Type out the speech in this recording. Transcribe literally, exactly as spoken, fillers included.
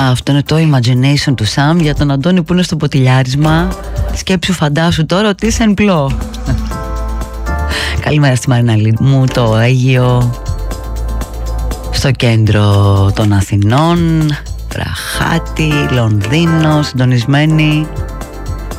Αυτό είναι το Imagination του Sam για τον Αντώνη που είναι στο ποτηλιάρισμα. Σκέψου, φαντάσου τώρα ότι είσαι εν πλώ. Καλημέρα στη Μαριναλή μου, το Αίγυο, στο κέντρο των Αθηνών, Βραχάτη, Λονδίνο, συντονισμένη.